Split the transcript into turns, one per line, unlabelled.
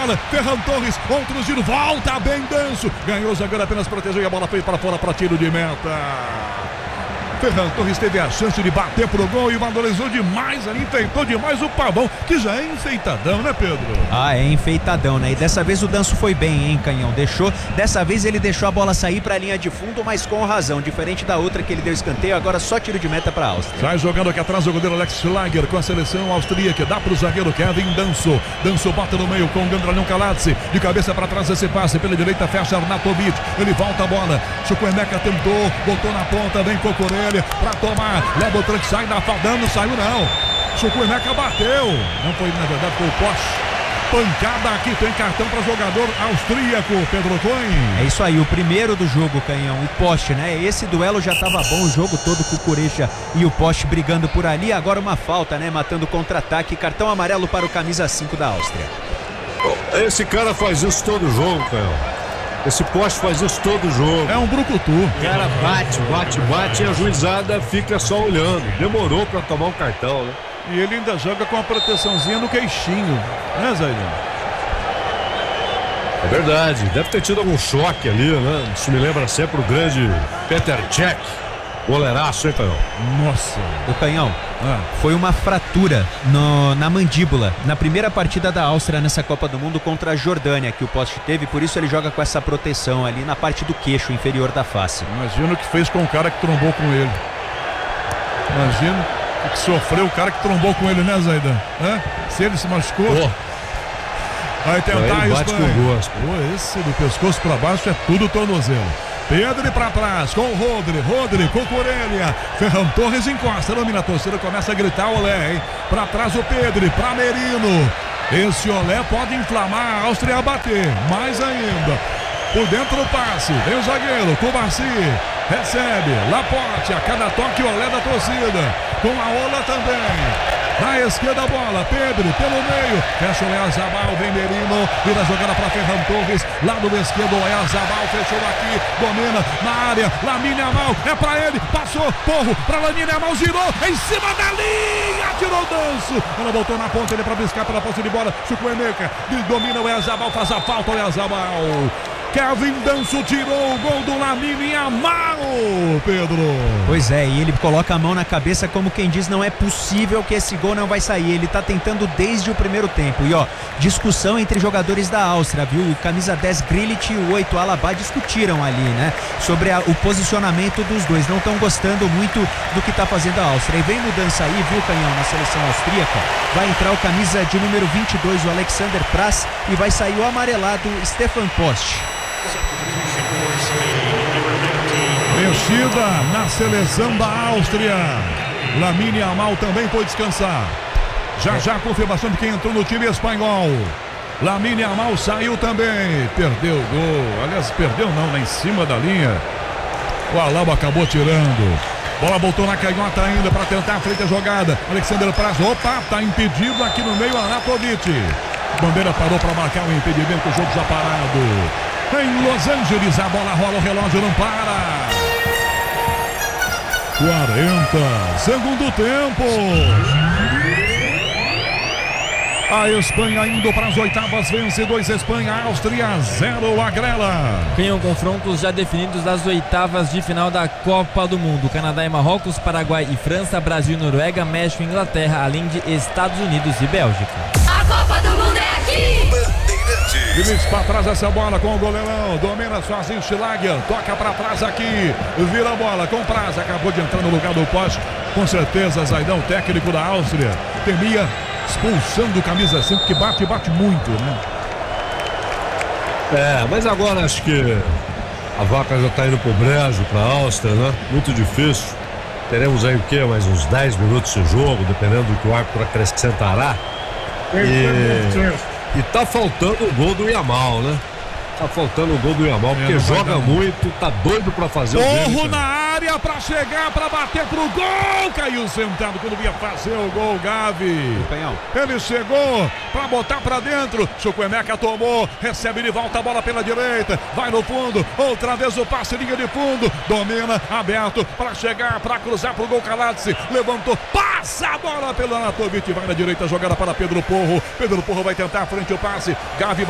bola, Ferran Torres, outro giro, volta bem Danço, ganhou o zagueiro, apenas protegeu e a bola foi para fora para tiro de meta. Ferran Torres teve a chance de bater pro gol e valorizou demais ali, enfeitou demais o Pavão, que já é enfeitadão, né, Pedro?
Ah, é enfeitadão, né? E dessa vez o Danço foi bem, hein, Canhão? Dessa vez ele deixou a bola sair pra linha de fundo, mas com razão, diferente da outra que ele deu escanteio, agora só tiro de meta pra Áustria.
Sai jogando aqui atrás o goleiro Alex Schlager com a seleção austríaca, dá pro zagueiro Kevin Danço. Danço bota no meio com o Gandralion Kalatze, de cabeça pra trás esse passe, pela direita fecha Arnautovic, ele volta a bola, Chukwuemeka tentou, botou na ponta, vem Cucurella pra tomar, leva o tranque, sai da falda, não saiu não, Chukwuemeka bateu, não foi, na verdade foi o poste. Pancada aqui, tem cartão para jogador austríaco, Pedro Coin.
É isso aí, o primeiro do jogo, Canhão, o poste, né? Esse duelo já tava bom, o jogo todo com o Cucurella e o poste brigando por ali, agora uma falta, né? Matando o contra-ataque, cartão amarelo para o camisa 5 da Áustria.
Esse cara faz isso todo jogo, Canhão. Esse poste faz isso todo jogo.
É um brucutu.
O cara bate e a juizada fica só olhando. Demorou para tomar um cartão, né?
E ele ainda joga com a proteçãozinha no queixinho, né, Zaidão?
É verdade, deve ter tido algum choque ali, né? Isso me lembra sempre o grande Peter Cech. Goleiraço, hein, Canhão?
Nossa.
O Canhão, foi uma fratura na mandíbula na primeira partida da Áustria nessa Copa do Mundo contra a Jordânia, que o poste teve, por isso ele joga com essa proteção ali na parte do queixo inferior da face.
Imagina o que fez com o cara que trombou com ele. Imagina o que sofreu o cara que trombou com ele, né, Zaidan? Se ele se machucou. Vai tentar isso. Pô, esse do pescoço pra baixo é tudo tornozelo. Pedro pra trás, com o Rodri, Cucurella, Ferran Torres encosta, domina a torcida, começa a gritar olé, hein? Pra trás o Pedro, pra Merino. Esse olé pode inflamar a Áustria a bater, mais ainda. Por dentro o passe, vem o zagueiro, Cubarsi, recebe, Laporte, a cada toque o olé da torcida, com a Ola também. Na esquerda a bola, Pedro pelo meio, fecha o Oyarzabal, vem Merino, vira a jogada para Ferran Torres, lado esquerdo, o Oyarzabal fechou aqui, domina na área, Lamine Yamal, é para ele, passou, Porro, para Lamine Yamal, girou, em cima da linha, tirou o Danço, ela voltou na ponta, ele para buscar pela posse de bola, Chukwuemeka, domina o Oyarzabal, faz a falta, o Oyarzabal. Kevin Danço tirou o gol do Lamine Yamal, Pedro.
Pois é, e ele coloca a mão na cabeça como quem diz, não é possível que esse gol não vai sair. Ele tá tentando desde o primeiro tempo. E ó, discussão entre jogadores da Áustria, viu? O camisa 10 Grilic e o 8 Alaba discutiram ali, né? Sobre o posicionamento dos dois. Não estão gostando muito do que tá fazendo a Áustria. E vem mudança aí, viu, Canhão, na seleção austríaca. Vai entrar o camisa de número 22, o Alexander Pras, e vai sair o amarelado Stefan Post.
Mexida na seleção da Áustria. Lamine Yamal também foi descansar. Já a confirmação de quem entrou no time espanhol. Lamine Yamal saiu também. Perdeu o gol. Aliás, perdeu não, lá em cima da linha. O Alaba acabou tirando. Bola voltou na canhota ainda para tentar a frente a jogada. Alexander Pras, tá impedido aqui no meio, Arnautovic. Bandeira parou para marcar o impedimento, o jogo já parado. Em Los Angeles, a bola rola, o relógio não para. 40, segundo tempo. A Espanha indo para as oitavas, vence 2 Espanha, Áustria 0 Agrela.
Ganham confrontos já definidos das oitavas de final da Copa do Mundo. Canadá e Marrocos, Paraguai e França, Brasil e Noruega, México e Inglaterra, além de Estados Unidos e Bélgica.
A Copa do Mundo é aqui!
Vinícius para trás essa bola com o goleirão, domina sozinho Schlager, toca para trás aqui, vira a bola com Praz, acabou de entrar no lugar do poste, com certeza Zaidão, técnico da Áustria, temia expulsando o camisa 5 que bate muito, né?
Mas agora acho que a vaca já tá indo pro brejo pra Áustria, né? Muito difícil, teremos aí o quê? Mais uns 10 minutos de jogo, dependendo do que o árbitro acrescentará. E tá faltando o gol do Yamal, né? Tá faltando o gol do Yamal, porque joga muito, tá doido pra fazer o gol.
Porro na área pra chegar, pra bater pro gol. Caiu sentado quando ia fazer o gol, Gavi. Ele chegou pra botar pra dentro. Chukwuemeka tomou, recebe de volta a bola pela direita. Vai no fundo, outra vez o passe, linha de fundo. Domina, aberto pra chegar, pra cruzar pro gol. Kalatze levantou, passa a bola pelo Arnautovic. Vai na direita, jogada para Pedro Porro. Pedro Porro vai tentar a frente o passe. Gavi